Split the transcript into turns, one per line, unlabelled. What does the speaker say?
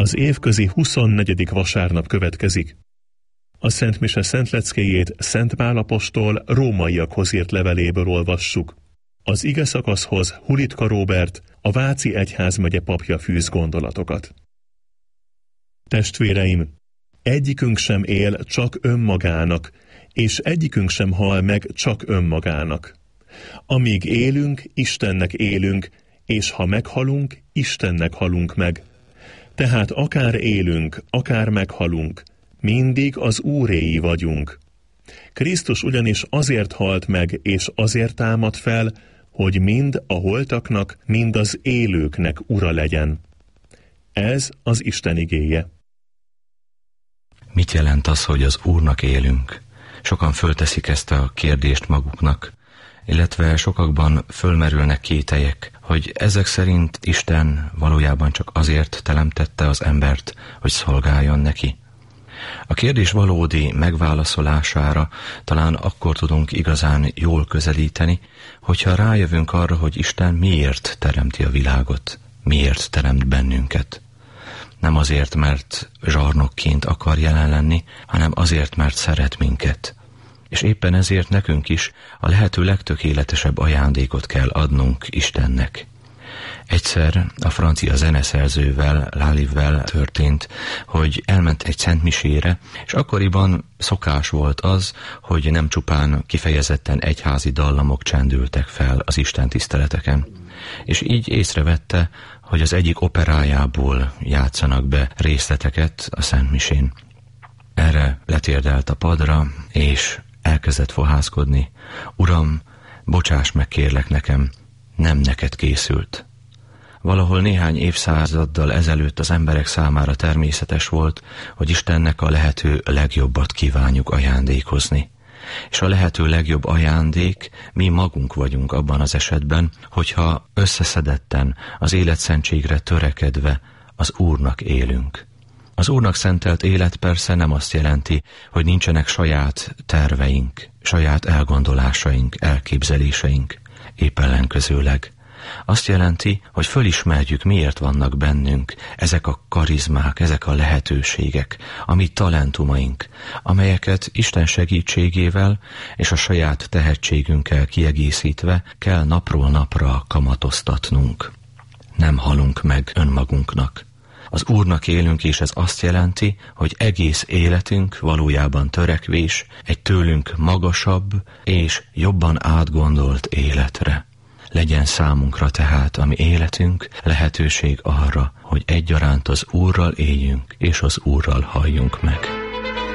Az évközi 24. vasárnap következik. A Szent Mise szentleckéjét Szent Pál apostol rómaiakhoz írt leveléből olvassuk. Az ige szakaszhoz Hulitka Róbert, a Váci egyházmegye papja fűz gondolatokat. Testvéreim, egyikünk sem él csak önmagának, és egyikünk sem hal meg csak önmagának. Amíg élünk, Istennek élünk, és ha meghalunk, Istennek halunk meg. Tehát akár élünk, akár meghalunk, mindig az Úréi vagyunk. Krisztus ugyanis azért halt meg, és azért támad fel, hogy mind a holtaknak, mind az élőknek ura legyen. Ez az Isten igéje.
Mit jelent az, hogy az Úrnak élünk? Sokan fölteszik ezt a kérdést maguknak, illetve sokakban fölmerülnek kételyek, hogy ezek szerint Isten valójában csak azért teremtette az embert, hogy szolgáljon neki. A kérdés valódi megválaszolására talán akkor tudunk igazán jól közelíteni, hogyha rájövünk arra, hogy Isten miért teremti a világot, miért teremt bennünket. Nem azért, mert zsarnokként akar jelen lenni, hanem azért, mert szeret minket. És éppen ezért nekünk is a lehető legtökéletesebb ajándékot kell adnunk Istennek. Egyszer a francia zeneszerzővel, Lalivvel történt, hogy elment egy szentmisére, és akkoriban szokás volt az, hogy nem csupán kifejezetten egyházi dallamok csendültek fel az Isten tiszteleteken. És így észrevette, hogy az egyik operájából játszanak be részleteket a szentmisén. Erre letérdelt a padra, és elkezdett fohászkodni. Uram, bocsáss meg kérlek nekem, nem neked készült. Valahol néhány évszázaddal ezelőtt az emberek számára természetes volt, hogy Istennek a lehető legjobbat kívánjuk ajándékozni. És a lehető legjobb ajándék mi magunk vagyunk abban az esetben, hogyha összeszedetten, az életszentségre törekedve az Úrnak élünk. Az Úrnak szentelt élet persze nem azt jelenti, hogy nincsenek saját terveink, saját elgondolásaink, elképzeléseink. Épp ellenkezőleg. Azt jelenti, hogy fölismerjük, miért vannak bennünk ezek a karizmák, ezek a lehetőségek, a mi talentumaink, amelyeket Isten segítségével és a saját tehetségünkkel kiegészítve kell napról napra kamatoztatnunk. Nem halunk meg önmagunknak. Az Úrnak élünk, és ez azt jelenti, hogy egész életünk valójában törekvés egy tőlünk magasabb és jobban átgondolt életre. Legyen számunkra tehát a mi életünk lehetőség arra, hogy egyaránt az Úrral éljünk és az Úrral halljunk meg.